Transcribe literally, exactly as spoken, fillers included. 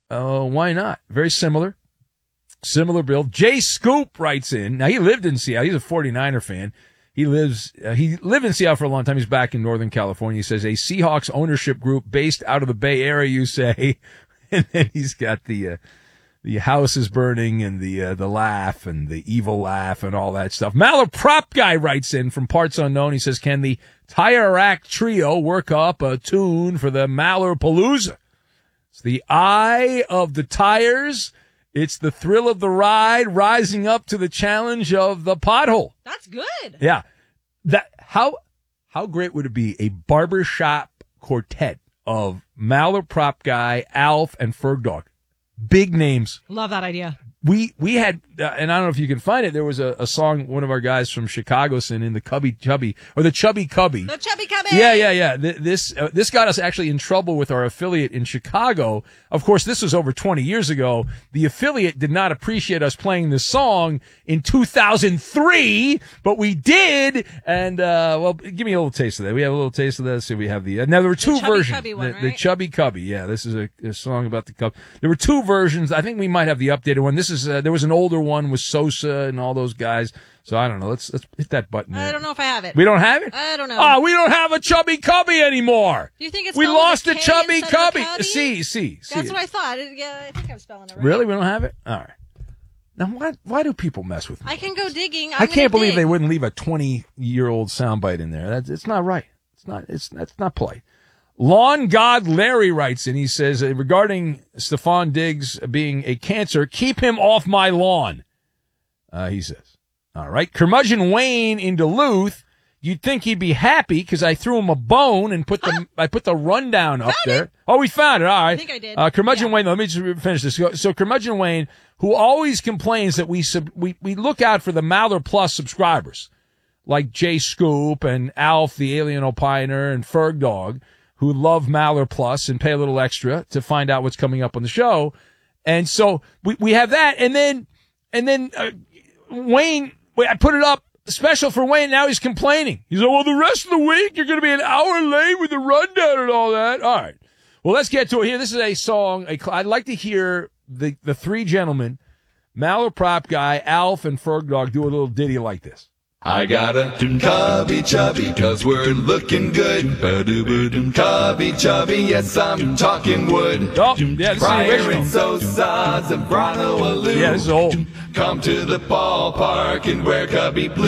uh, why not? Very similar. Similar build. Jay Scoop writes in. Now, he lived in Seattle. He's a forty-niner fan. He lives, uh, he lived in Seattle for a long time. He's back in Northern California. He says, a Seahawks ownership group based out of the Bay Area, you say. And then he's got the, uh, the house is burning and the, uh, the laugh and the evil laugh and all that stuff. Malaprop guy writes in from Parts Unknown. He says, can the Tire Rack Trio work up a tune for the Mallerpalooza? It's the eye of the tires. It's the thrill of the ride, rising up to the challenge of the pothole. That's good. Yeah. That how how great would it be? A barbershop quartet of Malaprop guy, Alf, and Ferg Dog. Big names. Love that idea. We we had, uh, and I don't know if you can find it, there was a, a song one of our guys from Chicago sang in the Cubby Chubby, or the Chubby Cubby. The Chubby Cubby! Yeah, yeah, yeah. Th- This uh, this got us actually in trouble with our affiliate in Chicago. Of course, this was over twenty years ago. The affiliate did not appreciate us playing this song in two thousand three, but we did. And, uh, well, give me a little taste of that. We have a little taste of that. So we have the, uh, now there were two the Chubby versions. Cubby one, the, right? the Chubby Cubby. Yeah, this is a, a song about the cub. There were two versions. I think we might have the updated one. This is, uh, there was an older one with Sosa and all those guys. So I don't know. Let's let's hit that button. I there. don't know if I have it. We don't have it? I don't know. Oh, we don't have a Chubby Cubby anymore. Do you think it's we spelled with lost a a K Chubby instead of a Cubby? cubby? See, see, see. That's what I thought. Yeah, I think I'm spelling it right. Really? We don't have it? All right. Now, why why do people mess with me? I can go digging. I'm I can't believe dig. they wouldn't leave a twenty-year-old soundbite in there. That's it's not right. It's not. It's that's not polite. Lawn God Larry writes in. He says, uh, regarding Stephon Diggs being a cancer, keep him off my lawn. Uh, he says, all right. Curmudgeon Wayne in Duluth. You'd think he'd be happy because I threw him a bone and put the I put the rundown up Found there. it. Oh, we found it. All right. I think I did. Uh, Curmudgeon Yeah. Wayne. Let me just finish this. So, so Curmudgeon Wayne, who always complains that we sub, we we look out for the Maller Plus subscribers, like Jay Scoop and Alf, the Alien Opiner, and Ferg Dog, who love Maller Plus and pay a little extra to find out what's coming up on the show. And so we we have that, and then and then uh, Wayne, I put it up. Special for Wayne, now he's complaining. He's like, well, the rest of the week, you're going to be an hour late with the rundown and all that. All right. Well, let's get to it here. This is a song. A, I'd like to hear the, the three gentlemen, Malaprop guy, Alf, and Ferg Dog, do a little ditty like this. I got a cubby chubby, cause we're looking good. Ba-do-ba-dum, cubby chubby, yes, I'm talking wood. Oh, yeah, this is the Pryor original. and Sosa, Zambrano, Alou. Yeah, this is old. Come to the ballpark and wear cubby blue.